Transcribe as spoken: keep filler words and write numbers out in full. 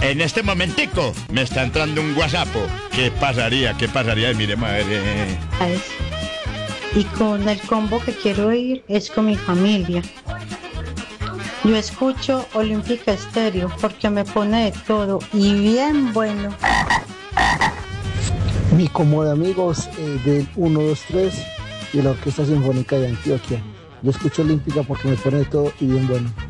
En este momentico me está entrando un WhatsApp. ¿Qué pasaría? ¿Qué pasaría? Miremos a ver. eh. Y con el combo que quiero ir es con mi familia. Yo escucho Olímpica Estéreo porque me pone de todo y bien bueno. Mi combo de amigos eh, del uno dos tres y la Orquesta Sinfónica de Antioquia. Yo escucho Olímpica porque me pone de todo y bien bueno.